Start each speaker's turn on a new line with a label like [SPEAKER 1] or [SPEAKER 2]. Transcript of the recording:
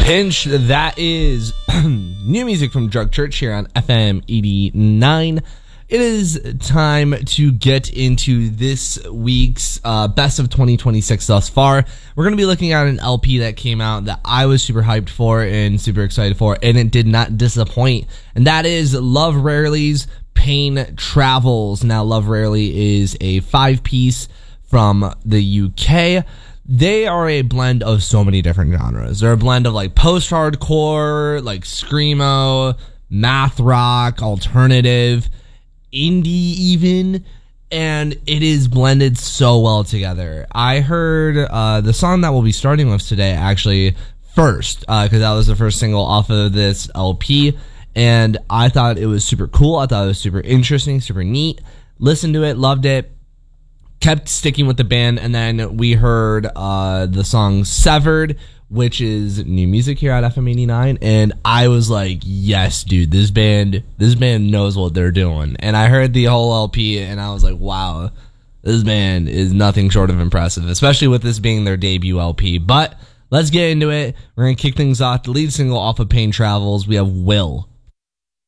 [SPEAKER 1] Pinch, that is new music from Drug Church here on FM 89. It is time to get into this week's best of 2026 thus far. We're going to be looking at an LP that came out that I was super hyped for and super excited for, and it did not disappoint. And that is Love Rarely's Pain Travels. Now, Love Rarely is a 5-piece from the UK. They are a blend of so many different genres. They're a blend of like post-hardcore, like screamo, math rock, alternative, indie even, and it is blended so well together. I heard the song that we'll be starting with today actually first, because that was the first single off of this LP, and I thought it was super cool. I thought it was super interesting, super neat. Listened to it, loved it. Kept sticking with the band, and then we heard the song Severed, which is new music here at FM 89, and I was like, yes, dude, this band knows what they're doing. And I heard the whole LP, and I was like, wow, this band is nothing short of impressive, especially with this being their debut LP. But let's get into it. We're going to kick things off. The lead single off of Pain Travels, we have Will.